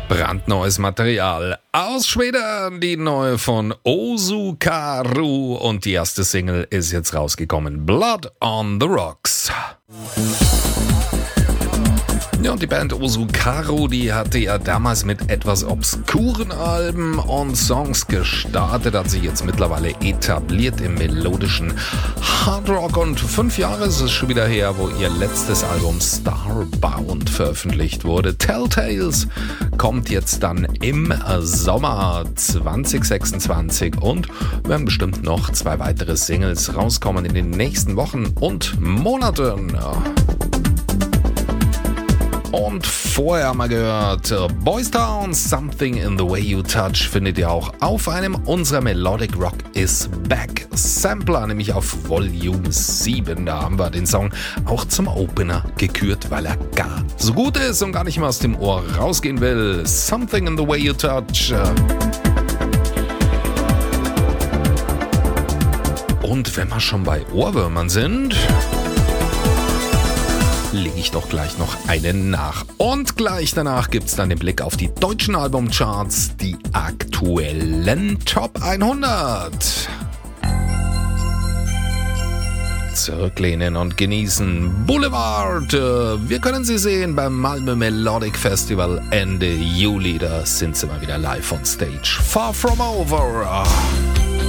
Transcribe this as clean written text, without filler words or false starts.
Brandneues Material aus Schweden, die neue von Osu Karu und die erste Single ist jetzt rausgekommen, Blood on the Rocks. Ja, und die Band Osu Karu, die hatte ja damals mit etwas obskuren Alben und Songs gestartet, hat sich jetzt mittlerweile etabliert im melodischen Hardrock und 5 Jahre ist es schon wieder her, wo ihr letztes Album Starbound veröffentlicht wurde. Telltales kommt jetzt dann im Sommer 2026 und werden bestimmt noch 2 weitere Singles rauskommen in den nächsten Wochen und Monaten. Und vorher haben wir gehört, Boys Town, Something in the Way You Touch findet ihr auch auf einem unserer Melodic Rock is Back Sampler, nämlich auf Volume 7. Da haben wir den Song auch zum Opener gekürt, weil er gar so gut ist und gar nicht mehr aus dem Ohr rausgehen will. Something in the Way You Touch. Und wenn wir schon bei Ohrwürmern sind, lege ich doch gleich noch einen nach. Und gleich danach gibt's dann den Blick auf die deutschen Albumcharts, die aktuellen Top 100. Zurücklehnen und genießen. Boulevard. Wir können sie sehen beim Malmö Melodic Festival Ende Juli. Da sind sie mal wieder live on stage. Far From Over.